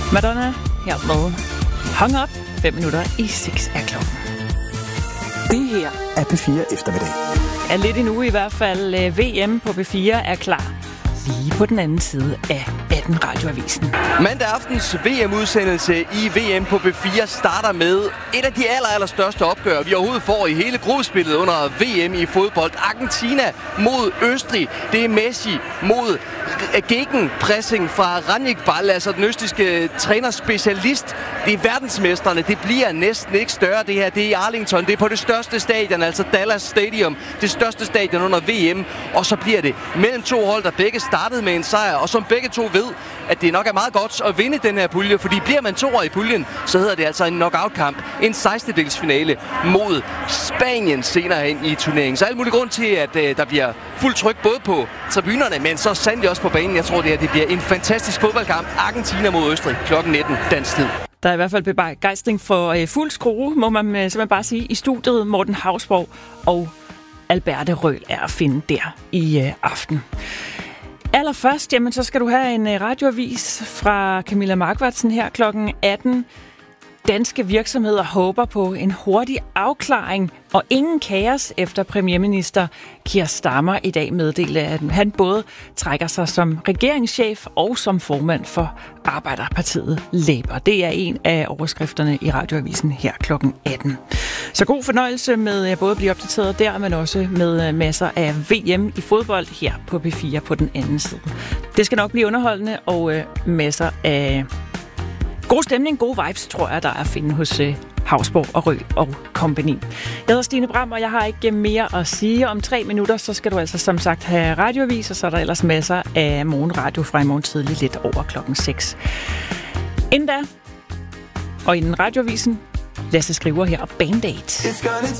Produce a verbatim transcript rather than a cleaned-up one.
Madonna her med Hung Up. Fem minutter i seks er klokken. Det her er P fire eftermiddag. Er lidt endnu i hvert fald. V M på P fire er klar. Lige på den anden side af atten Radioavisen. Mandag aftens V M-udsendelse i V M på P fire starter med et af de aller, aller største opgør, vi overhovedet får i hele gruppespillet under V M i fodbold. Argentina mod Østrig. Det er Messi mod gegenpressing fra Ranjikbal, altså den østrigske trænerspecialist. Det er verdensmestrene. Det bliver næsten ikke større, det her. Det er i Arlington. Det er på det største stadion, altså Dallas Stadium. Det største stadion under V M. Og så bliver det mellem to hold, der begge startede med en sejr, og som begge to ved, at det nok er meget godt at vinde den her pulje, fordi bliver man toer i puljen, så hedder det altså en knockout-kamp, en sekstendedelsfinale mod Spanien senere hen i turneringen. Så alt mulig grund til, at øh, der bliver fuld tryk både på tribunerne, men så sandelig også på banen. Jeg tror, det, her, det bliver en fantastisk fodboldkamp. Argentina mod Østrig klokken nitten dansk tid. Der er i hvert fald begejstring for øh, fuld skrue, må man øh, simpelthen bare sige. I studiet Morten Hausborg og Alberte Røhl er at finde der i øh, aften. Allerførst, jamen, så skal du have en øh, radioavis fra Camilla Markvartsen her klokken atten. Danske virksomheder håber på en hurtig afklaring og ingen kaos efter premierminister Keir Starmer i dag meddelte, at han både trækker sig som regeringschef og som formand for Arbejderpartiet Labour. Det er en af overskrifterne i radioavisen her klokken atten. Så god fornøjelse med både at blive opdateret der, men også med masser af V M i fodbold her på P fire på den anden side. Det skal nok blive underholdende og masser af god stemning, gode vibes, tror jeg, der er at finde hos uh, Hausborg og Røhl og Company. Jeg hedder Stine Bram, og jeg har ikke mere at sige. Om tre minutter, så skal du altså som sagt have radioavis, og så er der ellers masser af morgenradio fra i morgen tidlig lidt over klokken seks. Inden da, og inden radioavisen, Lasse Skriver her og Band-Aid.